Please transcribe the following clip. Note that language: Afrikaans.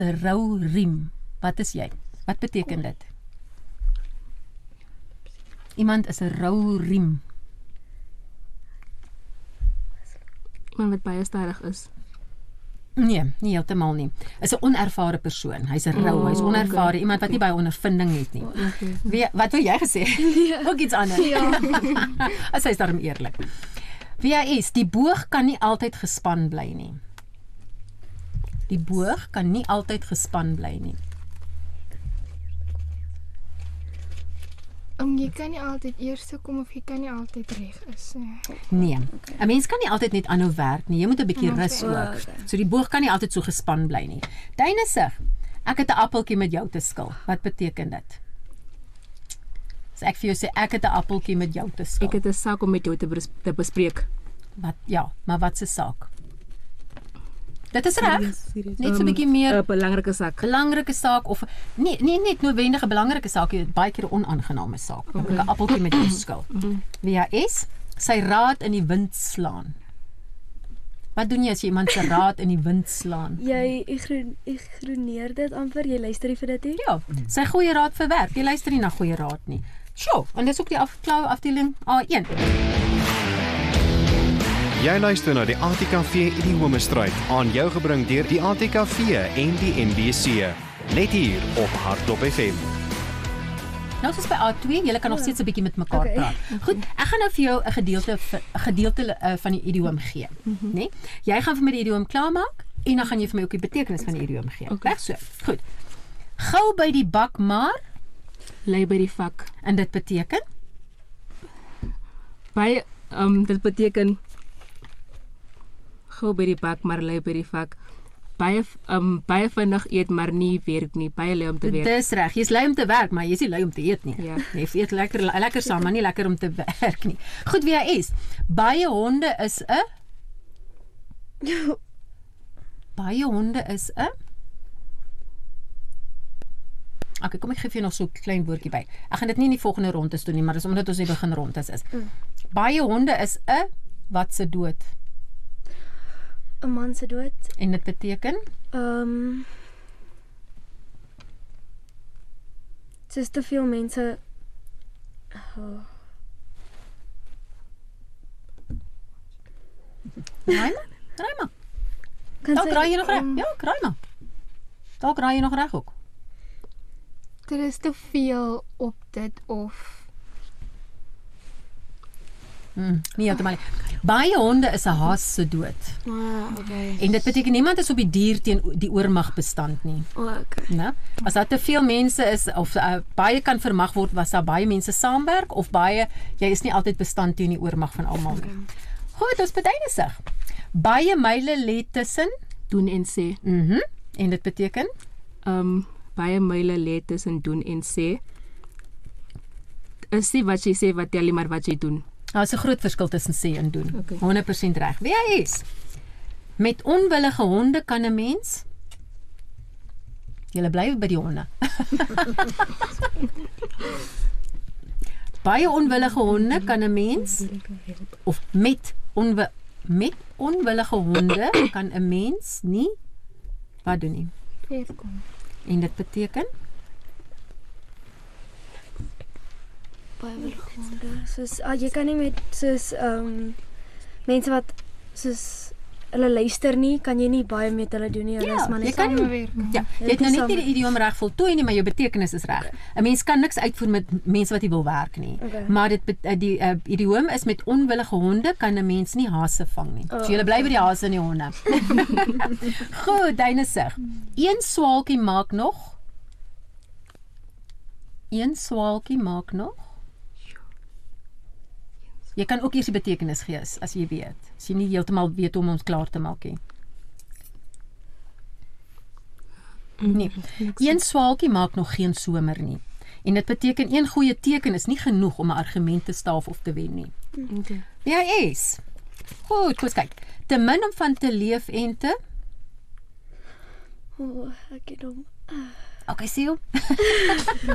'n rou riem. Wat is jy? Wat beteken dit? Iemand is 'n rou riem. Iemand wat baie stadig is. Nee, nie heeltemal nie. Is 'n onervare persoon. Hy's 'n rou, hy's onervare, iemand wat nie baie ondervinding het nie. Wat wou jy gesê? Ook iets anders. Ja. As hy's daarom eerlik. Wie hy is, die boog kan nie altyd gespan bly nie. Die boog kan nie altyd gespan bly nie. Jy kan nie altyd eers kom of jy kan nie altyd reg is. Nee. 'n Mens kan nie altyd net aanhou werk nie. Jy moet 'n bietjie rus ook. So die boog kan nie altyd so gespan bly nie. Duine sig. Ek het 'n appeltjie met jou te skil. Wat beteken dit? As ek vir jou sê ek het 'n appeltjie met jou te skil. Ek het 'n saak om met jou te bespreek. Wat ja, maar wat se saak? Dit is reg. Net so 'n bietjie meer 'n belangrike saak. Belangrike saak of nee, net noodwendig 'n belangrike saak, baie keer 'n onaangename saak. Okay. 'n Appeltjie met jou skil. Wie hy is, sy raad in die wind slaan. Wat doen jy as jy iemand se raad in die wind slaan? Jy ignoreer dit amper, jy luister nie vir dit nie. Ja, sy goeie raad verwerp. Jy luister nie na goeie raad nie. Sjoe, en dis ook die afdeling A1. Jy luister na die ATKV Idiomestryd, aan jou gebring deur die ATKV en die NBC. Net hier op Hardop FM. Nou soos by A2, julle kan nog steeds 'n bietjie met mekaar praat. Goed, ek gaan nou vir jou 'n gedeelte van die idioom gee, né? Jy gaan vir my die idioom klaarmaak en dan gaan jy vir my ook die betekenis van die idioom gee. Reg so. Goed. Gou by die bak maar Lei by die vak. en dit beteken Baie dit beteken gou by die bak maar lei by die vak. Baie vinnig eet maar nie werk nie. Baie lui om te werk. dis reg. Jy's lui om te werk, maar jy's nie lui om te eet nie. Ja. Jy eet lekker saam, maar nie lekker om te werk nie. Goed, wie hy is. Baie honde is 'n Okay, kom ek gee vir jou nog so 'n klein woordjie by. Ek gaan dit nie in die volgende rondes doen nie, maar dis omdat ons nie begin rondes is. Baie honde is 'n wat se dood. 'n Man se dood. En dit beteken Dis te veel mense. Raai maar. Kan Dalk sy raai jy nog reg. Ja, raai maar. Dalk raai jy nog reg ook. Dit is te veel op dit of Nie heeltemal. Baie honde is 'n haas se dood. Okay. En dit beteken niemand is op die dier teen die oormag bestand nie. Okay. Né? As daar te veel mense is of baie kan vermag word was daar baie mense saamwerk of baie jy is nie altyd bestand teen die oormag van almal nie. Goed, ons beduidenis. Baie myle lê tussen Doen en sê. en dit beteken Baie myle lê tussen doen en sê. Is nie wat jy sê wat tel nie, maar wat jy doen. Daar is 'n groot verskil tussen sê en doen. Okay. 100% reg. Wie hy is. Met onwillige honde kan 'n mens Julle bly by die honde. Baie onwillige honde kan 'n mens of met onwillige honde kan 'n mens nie wat doen nie. kom. En dit beteken Baie honde. Soos jy kan nie met soos mense wat soos hulle luister nie, kan jy nie baie met hulle doen nie. Hulle is maar jy net kan Samewerk. Ja, jy het nou net nie die idioom reg voltooi nie, maar jou betekenis is reg. 'n Mens kan niks uitvoer met mense wat nie wil werk nie. Okay. Maar die idioom is met onwillige honde kan 'n mens nie hase vang nie. So jy bly by die hase en die honde. Goed, Duine sig. Een swaalkie maak nog. Jy kan ook eers die betekenis gee as jy weet. As jy nie heeltemal weet hoe om ons klaar te maak nie. Nee. Een swaalkie maak nog geen somer nie. En dit beteken een goeie teken is nie genoeg om 'n argument te staaf of te wen nie. Okay. Ja, is. Goed, kom kyk. Te min om van te leef en te Ek het hom. Okay, sien jy?